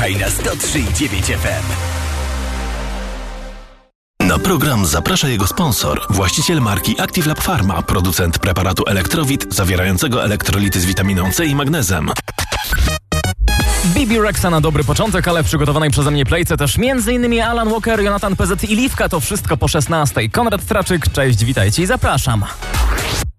Słuchaj na 103,9 FM. Na program zaprasza jego sponsor, właściciel marki Active Lab Pharma, producent preparatu Elektrowit zawierającego elektrolity z witaminą C i magnezem. Bibi Rexa na dobry początek, ale w przygotowanej przeze mnie playce też m.in. Alan Walker, Jonathan PZ i Liwka. To wszystko po 16. Konrad Straczyk, cześć, witajcie i zapraszam.